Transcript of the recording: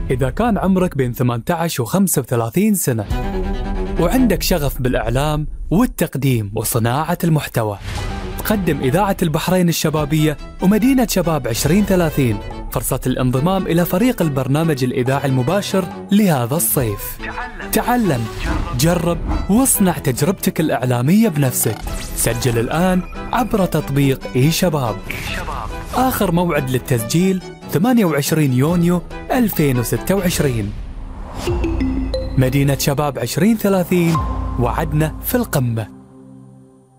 إذا كان عمرك بين 18 و 35 سنة وعندك شغف بالإعلام والتقديم وصناعة المحتوى، تقدم إذاعة البحرين الشبابية ومدينة شباب 2030 فرصة الانضمام إلى فريق البرنامج الإذاعي المباشر لهذا الصيف. تعلم، جرب، واصنع تجربتك الإعلامية بنفسك. سجل الآن عبر تطبيق إي شباب. آخر موعد للتسجيل 28 يونيو 2026. مدينة شباب 2030، وعدنا في القمة.